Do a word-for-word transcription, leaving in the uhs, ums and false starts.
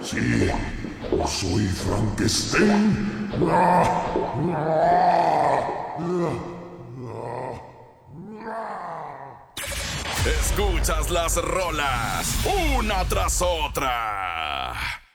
Sí, soy Frankenstein. Escuchas las rolas una tras otra